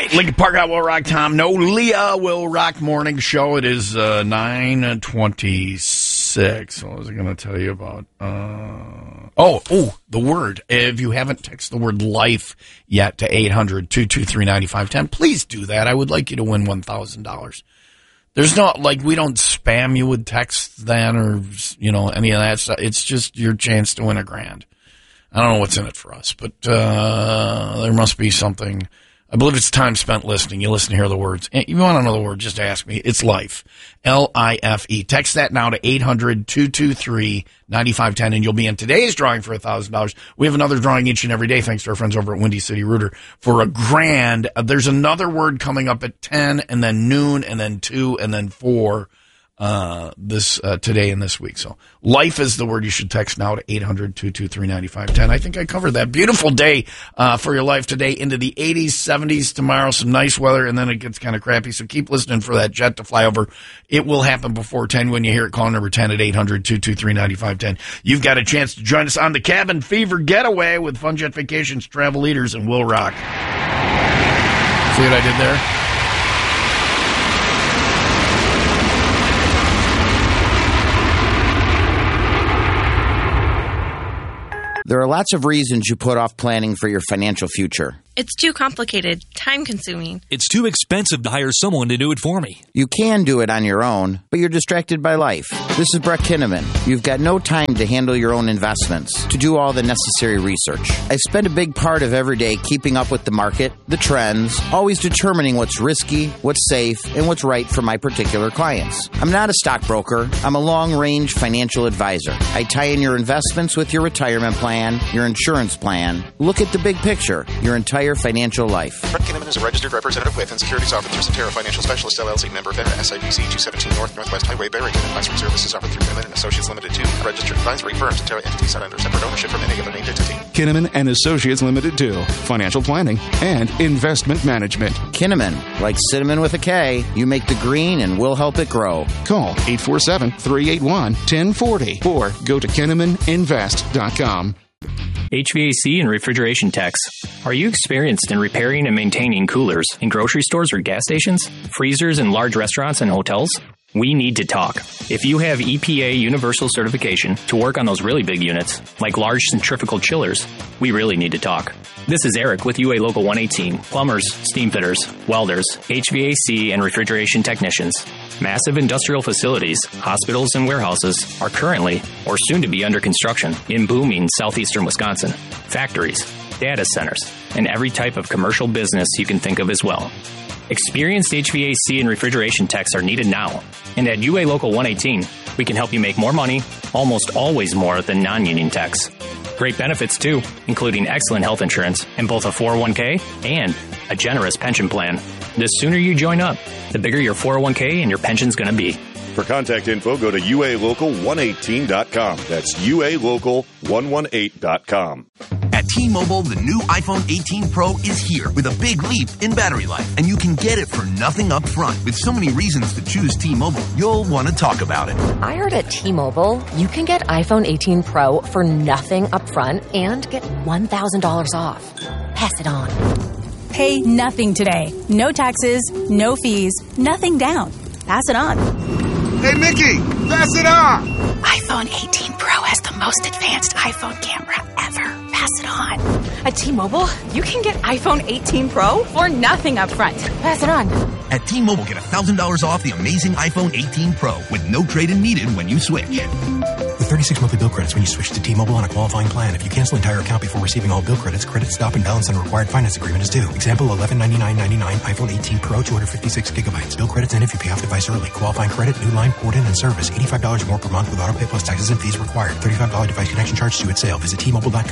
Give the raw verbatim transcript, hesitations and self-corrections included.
right, Lincoln Park Out will rock. Tom, no, Leah will rock morning show. It is uh, nine twenty-six. What was I going to tell you about? Uh, oh, oh, the word. If you haven't texted the word life yet to eight hundred, two two three, nine five one zero, please do that. I would like you to win one thousand dollars. There's not, like, we don't spam you with texts then or, you know, any of that stuff. It's just your chance to win a grand. I don't know what's in it for us, but uh, there must be something. I believe it's time spent listening. You listen to hear the words. If you want to know the word, just ask me. It's life. L I F E. Text that now to eight hundred, two two three, nine five one zero, and you'll be in today's drawing for one thousand dollars. We have another drawing each and every day, thanks to our friends over at Windy City Rooter, for a grand. Uh, there's another word coming up at ten, and then noon, and then two, and then four. Uh, this, uh, today and this week. So life is the word you should text now to eight hundred, two two three, nine five one zero. I think I covered that. Beautiful day, uh, for your life today, into the eighties, seventies tomorrow, some nice weather, and then it gets kind of crappy. So keep listening for that jet to fly over. It will happen before ten when you hear it. Call number ten at eight hundred, two two three, nine five one zero. You've got a chance to join us on the Cabin Fever Getaway with Fun Jet Vacations Travel Leaders, and we'll rock. See what I did there? There are lots of reasons you put off planning for your financial future. It's too complicated, time-consuming. It's too expensive to hire someone to do it for me. You can do it on your own, but you're distracted by life. This is Brett Kinnaman. You've got no time to handle your own investments, to do all the necessary research. I spend a big part of every day keeping up with the market, the trends, always determining what's risky, what's safe, and what's right for my particular clients. I'm not a stockbroker. I'm a long-range financial advisor. I tie in your investments with your retirement plan, your insurance plan. Look at the big picture, your entire financial life. Brett Kinnaman is a registered representative with and securities offered through Cetera Financial Specialist, L L C, member FINRA, S I P C, two seventeen North Northwest Highway, Barrington. Advisory services offered through Kinnaman and Associates Limited, two registered advisory firm. Cetera entities not under separate ownership from any other named entity. Kinnaman and Associates Limited, two financial planning and investment management. Kinnaman, like cinnamon with a K, you make the green and we'll help it grow. Call eight four seven, three eight one, one zero four zero or go to kinnaman invest dot com. H V A C and refrigeration techs. Are you experienced in repairing and maintaining coolers in grocery stores or gas stations, freezers in large restaurants and hotels? We need to talk. If you have E P A universal certification to work on those really big units, like large centrifugal chillers, we really need to talk. This is Eric with U A Local one eighteen. Plumbers, steam fitters, welders, H V A C and refrigeration technicians. Massive industrial facilities, hospitals, and warehouses are currently or soon to be under construction in booming southeastern Wisconsin. Factories, data centers, and every type of commercial business you can think of as well. Experienced H V A C and refrigeration techs are needed now. And at U A Local one eighteen, we can help you make more money, almost always more than non-union techs. Great benefits, too, including excellent health insurance and both a four oh one k and a generous pension plan. The sooner you join up, the bigger your four oh one k and your pension's going to be. For contact info, go to U A local one eighteen dot com. That's U A local one eighteen dot com. At T-Mobile, the new iPhone eighteen Pro is here with a big leap in battery life, and you can get it for nothing up front. With so many reasons to choose T-Mobile, you'll want to talk about it. I heard at T-Mobile, you can get iPhone eighteen Pro for nothing up front and get one thousand dollars off. Pass it on. Pay nothing today. No taxes, no fees, nothing down. Pass it on. Hey, Mickey, pass it on. iPhone eighteen Pro has the most advanced iPhone camera ever. Pass it on. At T-Mobile, you can get iPhone eighteen Pro for nothing up front. Pass it on. At T-Mobile, get one thousand dollars off the amazing iPhone eighteen Pro with no trade-in needed when you switch. With thirty-six monthly bill credits when you switch to T-Mobile on a qualifying plan. If you cancel an entire account before receiving all bill credits, credit stop and balance on a required finance agreement is due. Example, eleven ninety-nine ninety-nine, iPhone eighteen Pro, two hundred fifty-six gigabytes. Bill credits end if you pay off device early. Qualifying credit, new line, port in, and service. eighty-five dollars more per month with auto pay plus taxes and fees required. thirty-five dollars device connection charge due at sale. Visit T Mobile dot com.